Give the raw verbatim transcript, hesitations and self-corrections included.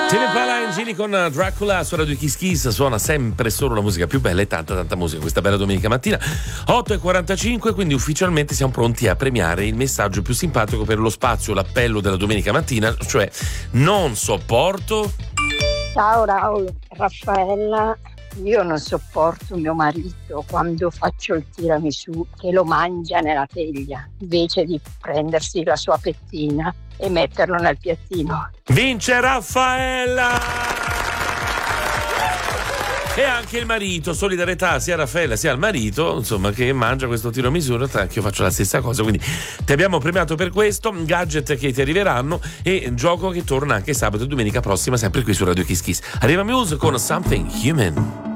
Timi Palangini con Dracula su Radio Kiss Kiss. Suona sempre solo la musica più bella e tanta tanta musica questa bella domenica mattina. Otto e quarantacinque, quindi ufficialmente siamo pronti a premiare il messaggio più simpatico per lo spazio, l'appello della domenica mattina, cioè non sopporto. Ciao Raul, Raffaella. Io non sopporto mio marito quando faccio il tiramisù che lo mangia nella teglia invece di prendersi la sua fettina e metterlo nel piattino. Vince Raffaella! E anche il marito, solidarietà sia a Raffaella sia al marito, insomma, che mangia questo tiramisù. In realtà anche io faccio la stessa cosa, quindi ti abbiamo premiato per questo, gadget che ti arriveranno e gioco che torna anche sabato e domenica prossima sempre qui su Radio Kiss Kiss. Arriva Muse con Something Human.